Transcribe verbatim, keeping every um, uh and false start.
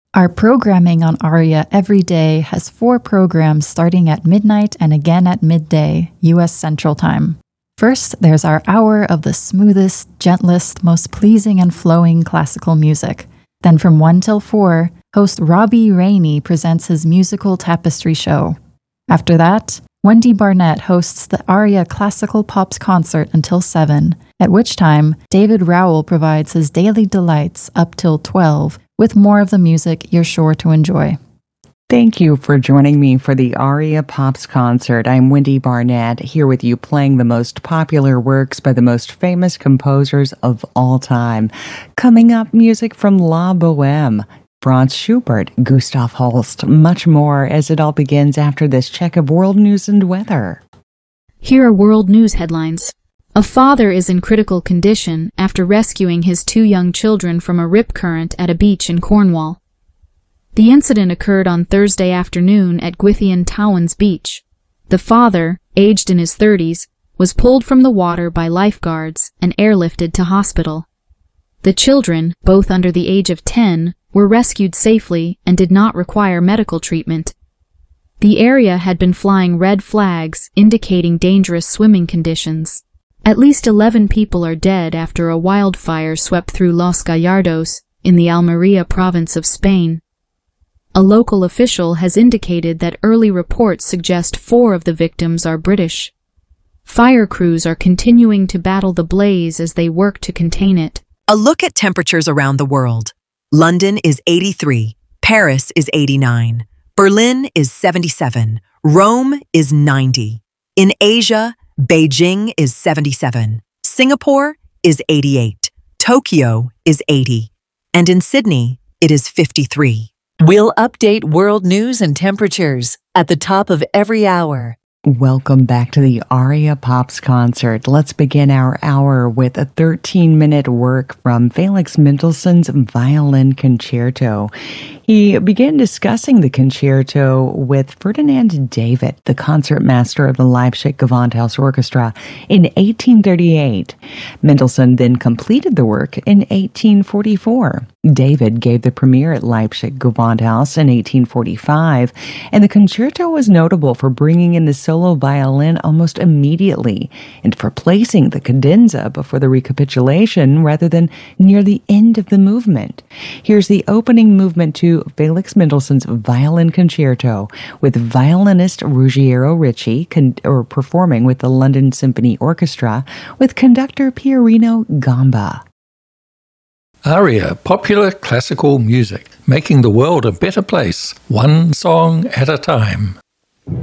Our programming on ARIA every day has four programs starting at midnight and again at midday, U S Central Time. First, there's our hour of the smoothest, gentlest, most pleasing and flowing classical music. Then from one till four, host Robbie Rainey presents his musical tapestry show. After that, Wendy Barnett hosts the ARIA Classical Pops concert until seven, at which time David Rowell provides his daily delights up till twelve, with more of the music you're sure to enjoy. Thank you for joining me for the ARIA Pops concert. I'm Wendy Barnett, here with you playing the most popular works by the most famous composers of all time. Coming up, music from La Boheme, Franz Schubert, Gustav Holst, much more as it all begins after this check of world news and weather. Here are world news headlines. A father is in critical condition after rescuing his two young children from a rip current at a beach in Cornwall. The incident occurred on Thursday afternoon at Gwythian Towans Beach. The father, aged in his thirties, was pulled from the water by lifeguards and airlifted to hospital. The children, both under the age of ten, were rescued safely and did not require medical treatment. The area had been flying red flags indicating dangerous swimming conditions. At least eleven people are dead after a wildfire swept through Los Gallardos in the Almería province of Spain. A local official has indicated that early reports suggest four of the victims are British. Fire crews are continuing to battle the blaze as they work to contain it. A look at temperatures around the world. London is eighty-three, Paris is eighty-nine, Berlin is seventy-seven, Rome is ninety. In Asia, Beijing is seventy-seven, Singapore is eighty-eight, Tokyo is eighty, and in Sydney, it is fifty-three. We'll update world news and temperatures at the top of every hour. Welcome back to the ARIA Pops concert. Let's begin our hour with a thirteen-minute work from Felix Mendelssohn's Violin Concerto. He began discussing the concerto with Ferdinand David, the concertmaster of the Leipzig Gewandhaus Orchestra, in eighteen thirty-eight. Mendelssohn then completed the work in eighteen forty-four. David gave the premiere at Leipzig Gewandhaus in eighteen forty-five, and the concerto was notable for bringing in the solo violin almost immediately and for placing the cadenza before the recapitulation rather than near the end of the movement. Here's the opening movement to Felix Mendelssohn's Violin Concerto with violinist Ruggiero Ricci con- or performing with the London Symphony Orchestra with conductor Pierino Gamba. ARIA, popular classical music, making the world a better place, one song at a time.